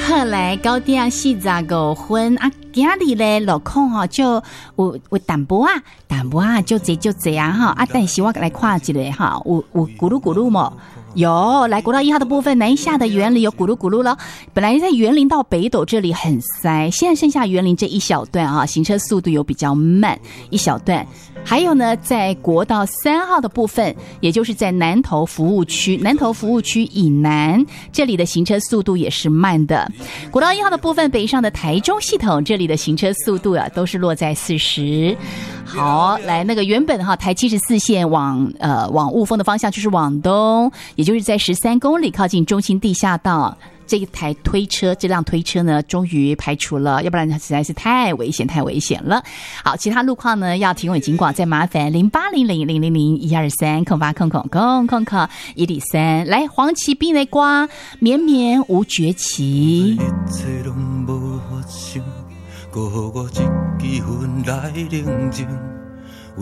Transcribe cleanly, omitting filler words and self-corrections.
好来9点45分啊，今日咧落空哈就有淡薄啊，就这啊哈啊，但是我来看一下哈，有咕噜咕噜嘛。有来国道1号的部分，南下的员林有咕噜咕噜了。本来在员林到北斗这里很塞，现在剩下员林这一小段啊，行车速度有比较慢一小段。还有呢，在国道3号的部分，也就是在南投服务区以南，这里的行车速度也是慢的。国道1号的部分，北上的台中系统，这里的行车速度啊，都是落在40。好，来那个原本哈台74线往雾峰的方向就是往东，也就是在13公里靠近中清地下道。这辆推车呢，终于排除了，要不然它实在是太危险了。好，其他路况呢要提供警广，再麻烦0800000123空8空103来黄旗兵来刮，绵绵无绝期。 一切拢无发生，搁予我一支分来冷静。